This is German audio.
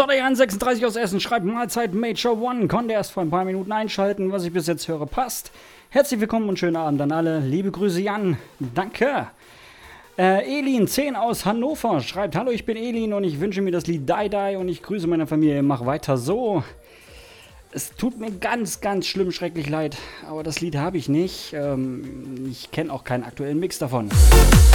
So, der Jan 36 aus Essen schreibt Mahlzeit Major One. Konnte erst vor ein paar Minuten einschalten. Was ich bis jetzt höre, passt. Herzlich willkommen und schönen Abend an alle. Liebe Grüße, Jan. Danke. Elin 10 aus Hannover schreibt: Hallo, ich bin Elin und ich wünsche mir das Lied Die Die und ich grüße meine Familie. Mach weiter so. Es tut mir ganz, ganz schlimm, schrecklich leid, aber das Lied habe ich nicht. Ich kenne auch keinen aktuellen Mix davon.